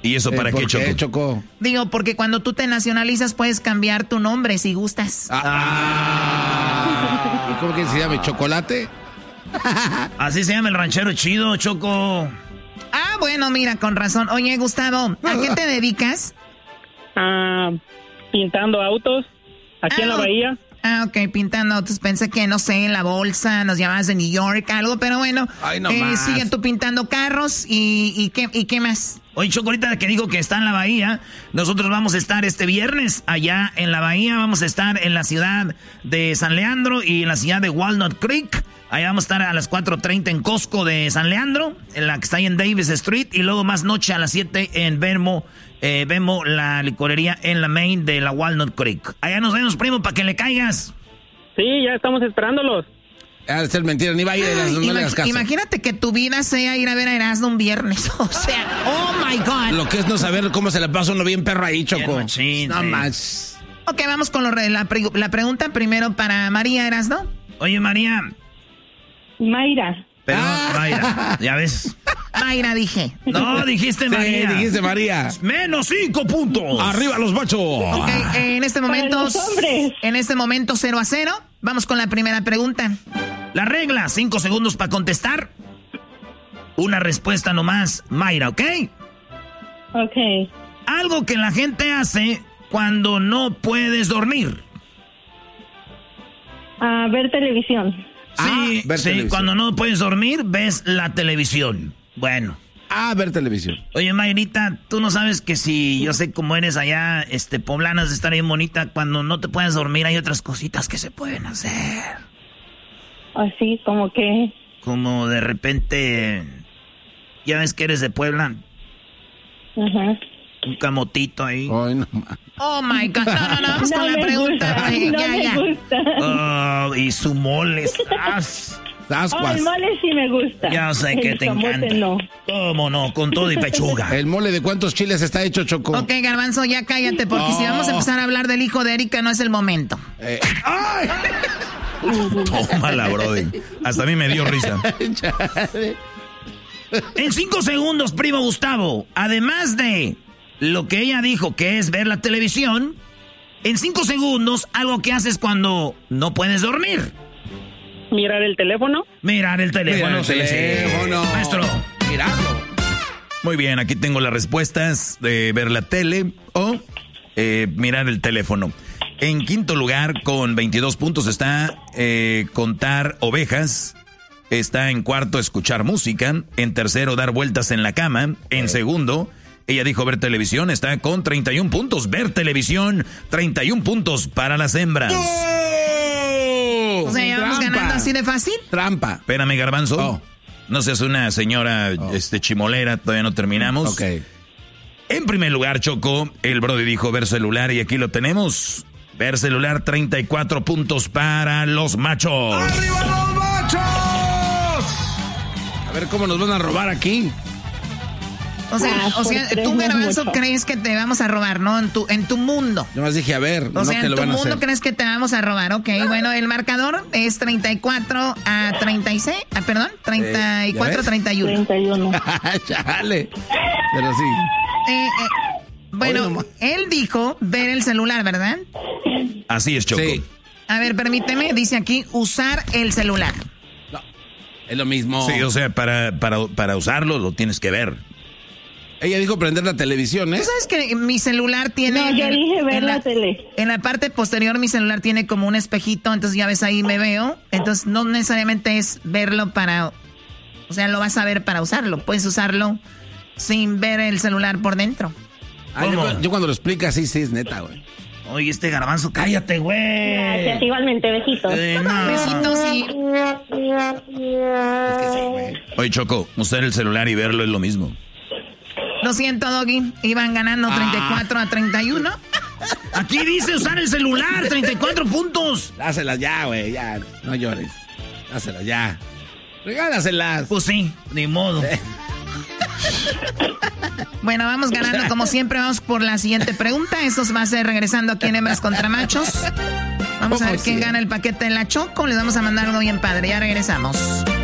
¿Y eso para qué, Choco? Choco? Digo, porque cuando tú te nacionalizas puedes cambiar tu nombre si gustas. ¿Y cómo que se llama? ¿Chocolate? Así se llama el ranchero chido, Choco. Ah, bueno, mira, con razón. Oye, Gustavo, ¿a qué te dedicas? Pintando autos aquí en la bahía. Ah, ok, pintando autos. Pensé que, no sé, en la bolsa, nos llamabas de New York, algo, pero bueno. Ay, no más. Siguen tú pintando carros y ¿qué más? Oye, Choco, ahorita que digo que está en la bahía, nosotros vamos a estar este viernes allá en la bahía. Vamos a estar en la ciudad de San Leandro y en la ciudad de Walnut Creek. Allá vamos a estar a las 4:30 en Costco de San Leandro, en la que está ahí en Davis Street. Y luego más noche a las 7 en Vemo, la licorería en la main de la Walnut Creek. Allá nos vemos, primo, para que le caigas. Sí, ya estamos esperándolos. Ha de ser mentira, ni va a ir a las casas. Imagínate que tu vida sea ir a ver a Erasmo un viernes. O sea, oh my God. Lo que es no saber cómo se le pasa uno bien perro ahí, Choco. No más. Ok, vamos con la pregunta primero para María, Erasmo. Oye, María. Mayra. Pero, Mayra, ¿ya ves? Mayra dije. No, dijiste María. Sí, dijiste María. Menos 5 puntos. Arriba los machos. Ok, en este momento 0-0. Vamos con la primera pregunta. La regla, 5 segundos para contestar. Una respuesta nomás, Mayra, ¿ok? Ok. Algo que la gente hace cuando no puedes dormir. Ver televisión. Sí, televisión. Cuando no puedes dormir, ves la televisión. Bueno. Ver televisión. Oye, Mayrita, tú no sabes que si yo sé cómo eres allá, poblanas de estar bien bonita, cuando no te puedes dormir hay otras cositas que se pueden hacer. Así, como que... Como de repente, ya ves que eres de Puebla. Ajá. Un camotito ahí. Ay, no. Oh my God. No, vamos con la pregunta. Me gusta. Y su mole. El mole sí me gusta. Ya sé que te encanta. No. ¿Cómo no? Con todo y pechuga. ¿El mole de cuántos chiles está hecho, Choco? Ok, Garbanzo, ya cállate, porque si vamos a empezar a hablar del hijo de Erika, no es el momento. ¡Ay! Tómala, brother. Hasta a mí me dio risa. En 5 segundos, primo Gustavo, además de lo que ella dijo que es ver la televisión, en 5 segundos, algo que haces cuando no puedes dormir. ¿Mirar el teléfono? Mirar el teléfono. Sí. Maestro. Mirarlo. Muy bien, aquí tengo las respuestas de ver la tele o mirar el teléfono. En quinto lugar, con 22 puntos, está contar ovejas. Está en cuarto, escuchar música. En tercero, dar vueltas en la cama. En segundo, ella dijo ver televisión. Está con 31 puntos. Ver televisión, 31 puntos para las hembras. O sea, ¿ya vamos ganando así de fácil? Trampa. Espérame, Garbanzo. No seas una señora chimolera, todavía no terminamos. Ok. En primer lugar, Choco, el brody dijo ver celular y aquí lo tenemos. Ver celular, 34 puntos para los machos. ¡Arriba los machos! A ver cómo nos van a robar aquí. O sea, tú, Garbanzo, crees que te vamos a robar, ¿no? En tu mundo. Yo más dije, a ver, o sea, que en lo tu van a mundo hacer. crees que te vamos a robar, ok. Bueno, el marcador es 34 a 36, perdón, 34 a 31. 31. Chale. Pero sí. Bueno, él dijo ver el celular, ¿verdad? Así es, Choco. Sí. A ver, permíteme, dice aquí, usar el celular. No, es lo mismo. Sí, o sea, para usarlo lo tienes que ver. Ella dijo prender la televisión, ¿eh? ¿Tú sabes que mi celular tiene... No, yo dije ver la tele. En la parte posterior mi celular tiene como un espejito, entonces ya ves ahí me veo. Entonces no necesariamente es verlo para... O sea, lo vas a ver para usarlo. Puedes usarlo sin ver el celular por dentro. Yo cuando lo explica, sí, es neta, güey. Oye, Garbanzo, cállate, güey. Gracias, igualmente, besitos. No. Besitos y... Es que sí, güey. Oye, Choco, usar el celular y verlo es lo mismo. Lo siento, Doggy. Iban ganando 34 a 31. Aquí dice usar el celular, 34 puntos. Dáselas ya, güey, ya. No llores. Dáselas ya. Regálaselas. Pues sí, ni modo. Bueno, vamos ganando como siempre. Vamos por la siguiente pregunta. Esto va a ser regresando aquí en Hembras contra Machos. Vamos a ver quién gana el paquete de la Choco. Les vamos a mandar algo bien padre. Ya regresamos.